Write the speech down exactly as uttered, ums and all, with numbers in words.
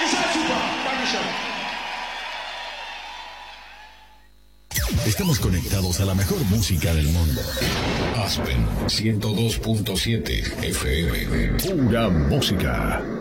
Estamos conectados a la mejor música del mundo. Aspen ciento dos punto siete F M. Pura música.